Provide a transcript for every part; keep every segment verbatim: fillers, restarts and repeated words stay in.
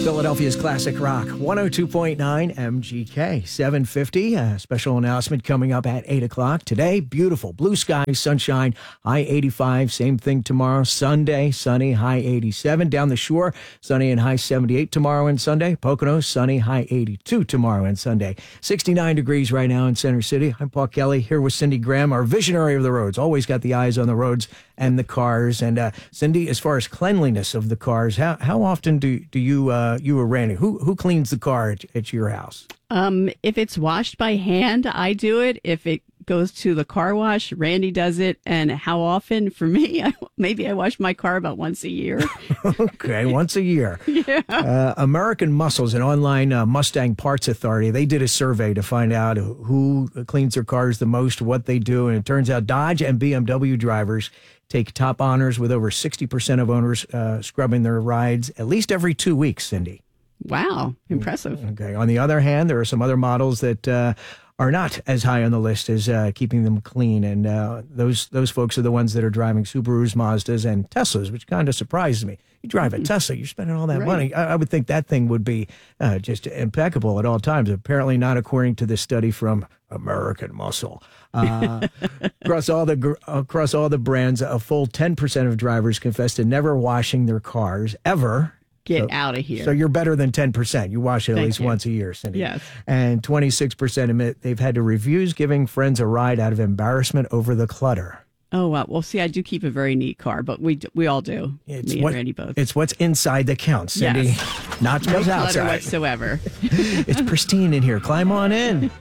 Philadelphia's classic rock, one oh two point nine M G K, seven fifty. A special announcement coming up at eight o'clock today. Beautiful blue skies, sunshine, high eighty-five. Same thing tomorrow. Sunday, sunny, high eighty-seven. Down the shore, sunny and high seventy-eight tomorrow and Sunday. Poconos, sunny, high eighty-two tomorrow and Sunday. sixty-nine degrees right now in Center City. I'm Paul Kelly here with Cindy Graham, our visionary of the roads. Always got the eyes on the roads and the cars. And uh, Cindy, as far as cleanliness of the cars, how how often do do you uh, you or Randy who who cleans the car at, at your house? Um, if it's washed by hand, I do it. If it goes to the car wash, Randy does it. And how often? For me, I, maybe I wash my car about once a year. Okay, once a year. Yeah. Uh, American Muscles, an online uh, Mustang parts authority, they did a survey to find out who cleans their cars the most, what they do, and it turns out Dodge and B M W drivers take top honors, with over sixty percent of owners uh, scrubbing their rides at least every two weeks, Cindy. Wow, impressive. Okay. On the other hand, there are some other models that uh, are not as high on the list as uh, keeping them clean, and uh, those those folks are the ones that are driving Subarus, Mazdas, and Teslas, which kind of surprises me. You drive a Tesla, you're spending all that Right. money. I, I would think that thing would be uh, just impeccable at all times. Apparently not, according to this study from American Muscle. Uh, across all the gr- across all the brands, a full ten percent of drivers confess to never washing their cars ever. Get So- out of here. So you're better than ten percent. You wash it at Thank least you. once a year, Cindy. Yes. And twenty-six percent admit they've had to refuse giving friends a ride out of embarrassment over the clutter. Oh, wow. Well, see, I do keep a very neat car, but we we all do. It's Me what, and Randy both. It's what's inside that counts, Cindy. Yes. Not No what's clutter outside. whatsoever. It's pristine in here. Climb on in.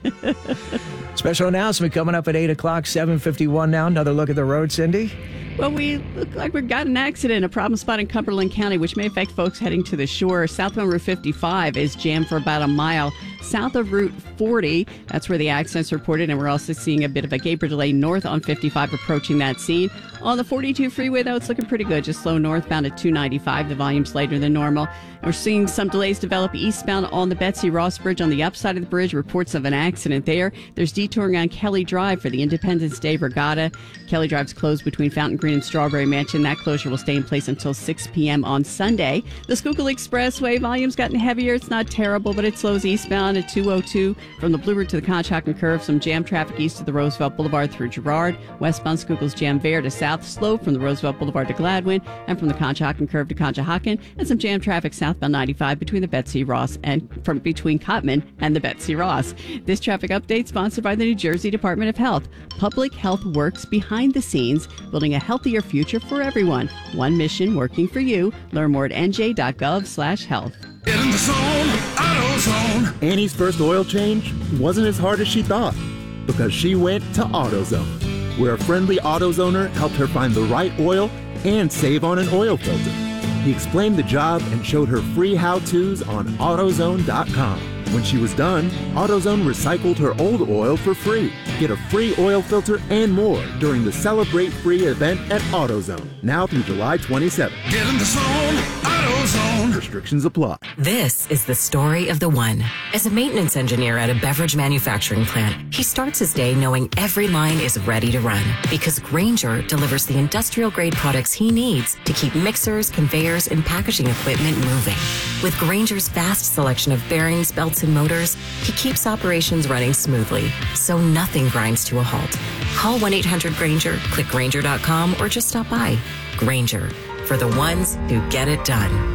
Special announcement coming up at eight o'clock, seven fifty-one now. Another look at the road, Cindy. Well, we look like we've got an accident, a problem spot in Cumberland County, which may affect folks heading to the shore. Southbound Route fifty-five is jammed for about a mile south of Route forty. That's where the accident's reported, and we're also seeing a bit of a Gabriel delay north on fifty-five approaching that scene. On the forty-two freeway, though, it's looking pretty good. Just slow northbound at two ninety-five. The volume's later than normal. And we're seeing some delays develop eastbound on the Betsy Ross Bridge. On the upside of the bridge, reports of an accident there. There's detouring on Kelly Drive for the Independence Day Regatta. Kelly Drive's closed between Fountain Green and Strawberry Mansion. That closure will stay in place until six p.m. on Sunday. The Schuylkill Expressway volume's gotten heavier. It's not terrible, but it slows eastbound at two oh two from the Blue Route to the Conshohocken Curve. Some jam traffic east of the Roosevelt Boulevard through Girard. Westbound Schuylkill's jammed there to south, slow from the Roosevelt Boulevard to Gladwin, and from the Conshohocken Curve to Conshohocken. And some jam traffic southbound ninety-five between the Betsy Ross and from between Cotman and the Betsy Ross. This traffic update sponsored by the New Jersey Department of Health. Public health works behind the scenes, building a healthier future for everyone. One mission working for you. Learn more at n j dot gov slash health. Get in the zone, AutoZone. Annie's first oil change wasn't as hard as she thought because she went to AutoZone, where a friendly AutoZoner helped her find the right oil and save on an oil filter. He explained the job and showed her free how-tos on AutoZone dot com. When she was done, AutoZone recycled her old oil for free. Get a free oil filter and more during the Celebrate Free event at AutoZone, now through July twenty-seventh. Get in the zone, AutoZone. Restrictions apply. This is the story of the one. As a maintenance engineer at a beverage manufacturing plant, he starts his day knowing every line is ready to run because Grainger delivers the industrial-grade products he needs to keep mixers, conveyors, and packaging equipment moving. With Grainger's vast selection of bearings, belts, and motors, he keeps operations running smoothly, so nothing grinds to a halt. Call one eight hundred Grainger, click Grainger dot com, or just stop by. Grainger, for the ones who get it done.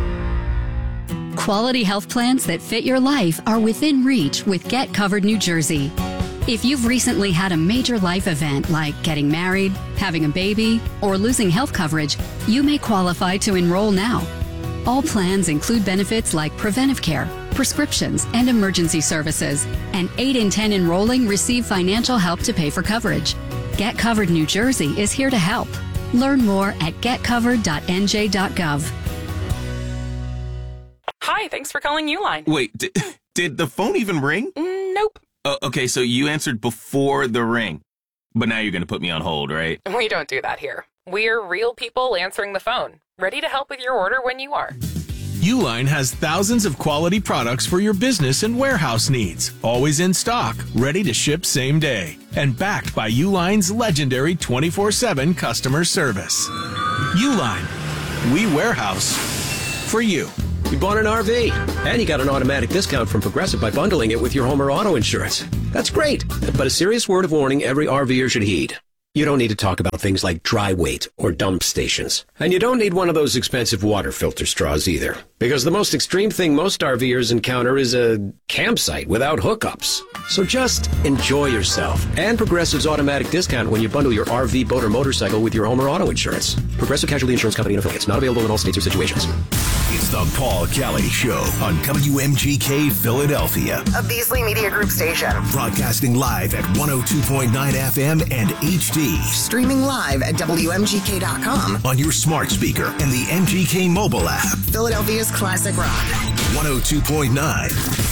Quality health plans that fit your life are within reach with Get Covered New Jersey. If you've recently had a major life event like getting married, having a baby, or losing health coverage, you may qualify to enroll now. All plans include benefits like preventive care, prescriptions, and emergency services, and eight in ten enrolling receive financial help to pay for coverage. Get Covered New Jersey is here to help. Learn more at get covered dot n j dot gov. Hi, thanks for calling Uline. Wait, did, did the phone even ring? Mm, nope. Oh, okay, so you answered before the ring. But now you're going to put me on hold, right? We don't do that here. We're real people answering the phone, ready to help with your order when you are. Uline has thousands of quality products for your business and warehouse needs, always in stock, ready to ship same day, and backed by Uline's legendary twenty-four seven customer service. Uline, we warehouse for you. You bought an R V, and you got an automatic discount from Progressive by bundling it with your home or auto insurance. That's great, but a serious word of warning every RVer should heed. You don't need to talk about things like dry weight or dump stations. And you don't need one of those expensive water filter straws either. Because the most extreme thing most RVers encounter is a campsite without hookups. So just enjoy yourself. And Progressive's automatic discount when you bundle your R V, boat, or motorcycle with your home or auto insurance. Progressive Casualty Insurance Company and affiliates. Not available in all states or situations. It's the Paul Kelly Show on W M G K Philadelphia. A Beasley Media Group station. Broadcasting live at one oh two point nine F M and H D. Streaming live at W M G K dot com. On your smart speaker and the M G K mobile app. Philadelphia's classic rock. one oh two point nine